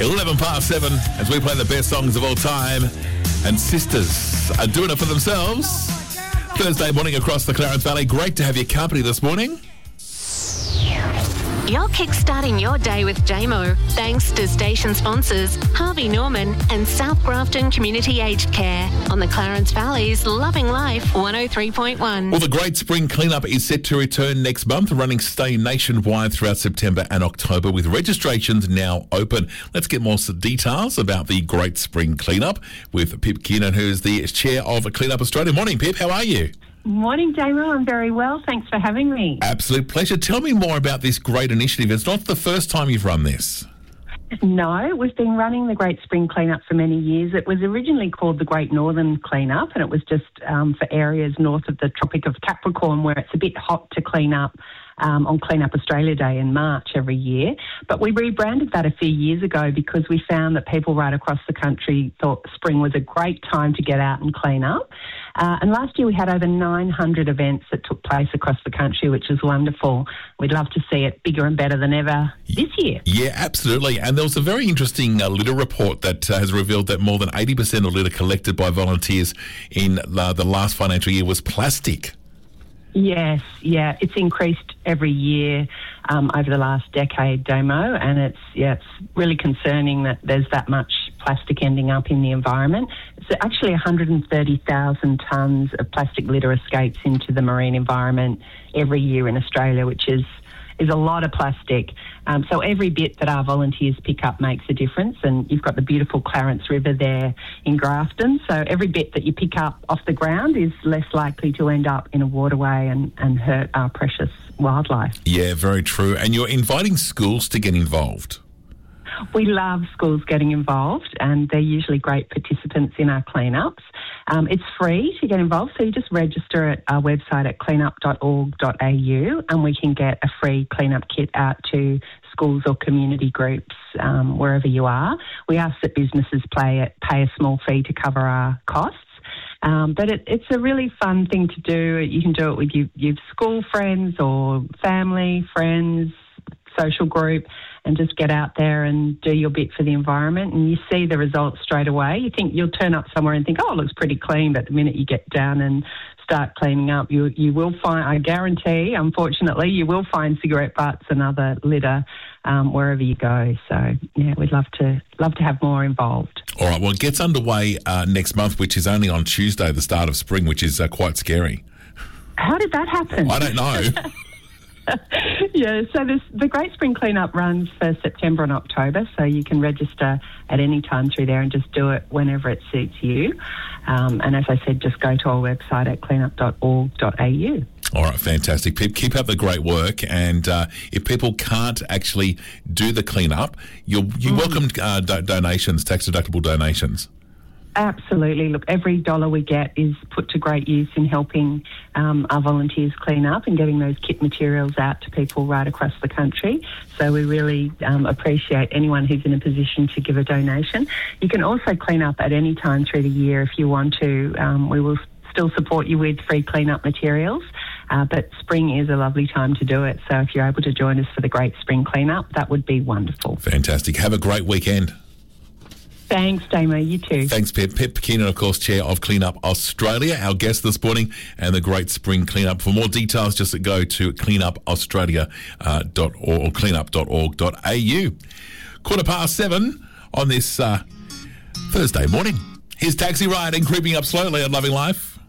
11 past 7 as we play the best songs of all time. And Sisters are doing it for themselves. Thursday morning across the Clarence Valley. Great to have your company this morning. You're kickstarting your day with JMO, thanks to station sponsors Harvey Norman and South Grafton Community Aged Care on the Clarence Valley's Loving Life 103.1. Well, the Great Spring Cleanup is set to return next month, running stay nationwide throughout September and October, with registrations now open. Let's get more details about the Great Spring Cleanup with Pip Keenan, who's the chair of Cleanup Australia. Morning, Pip. How are you? Morning, Damo. I'm very well. Thanks for having me. Absolute pleasure. Tell me more about this great initiative. It's not the first time you've run this. No, we've been running the Great Spring Cleanup for many years. It was originally called the Great Northern Cleanup, and it was just for areas north of the Tropic of Capricorn where it's a bit hot to clean up on Clean Up Australia Day in March every year. But we rebranded that a few years ago because we found that people right across the country thought spring was a great time to get out and clean up. And last year we had over 900 events that took place across the country, which is wonderful. We'd love to see it bigger and better than ever this year. Yeah, absolutely. And there was a very interesting litter report that has revealed that more than 80% of litter collected by volunteers in the last financial year was plastic. Yes, yeah, it's increased every year over the last decade, Damo, and it's really concerning that there's that much plastic ending up in the environment. So actually 130,000 tonnes of plastic litter escapes into the marine environment every year in Australia, which is a lot of plastic. So every bit that our volunteers pick up makes a difference, and you've got the beautiful Clarence River there in Grafton, so every bit that you pick up off the ground is less likely to end up in a waterway and hurt our precious wildlife. Yeah, very true. And you're inviting schools to get involved. We love schools getting involved, and they're usually great participants in our cleanups. It's free to get involved, so you just register at our website at cleanup.org.au, and we can get a free cleanup kit out to schools or community groups wherever you are. We ask that businesses pay a small fee to cover our costs. But it's a really fun thing to do. You can do it with your school friends or family, friends, social group, and just get out there and do your bit for the environment, and you see the results straight away. You think you'll turn up somewhere and think, oh, it looks pretty clean, but the minute you get down and start cleaning up, you will find, I guarantee, unfortunately, you will find cigarette butts and other litter wherever you go. So, yeah, we'd love to have more involved. All right, well, it gets underway next month, which is only on Tuesday, the start of spring, which is quite scary. How did that happen? I don't know. Yeah, so the Great Spring Cleanup runs for September and October, so you can register at any time through there and just do it whenever it suits you. And as I said, just go to our website at cleanup.org.au. All right, fantastic. Pip, keep up the great work. And if people can't actually do the cleanup, you welcome donations, tax-deductible donations. Absolutely. Look, every dollar we get is put to great use in helping our volunteers clean up and getting those kit materials out to people right across the country. So we really appreciate anyone who's in a position to give a donation. You can also clean up at any time through the year if you want to. We will still support you with free clean-up materials, but spring is a lovely time to do it. So if you're able to join us for the Great Spring Cleanup, that would be wonderful. Fantastic. Have a great weekend. Thanks, Damo. You too. Thanks, Pip. Pip Keenan, of course, Chair of Cleanup Australia, our guest this morning, and the Great Spring Cleanup. For more details, just go to cleanupaustralia.org or cleanup.org.au. 7:15 on this Thursday morning. Here's Taxi Ride and Creeping Up Slowly on Loving Life.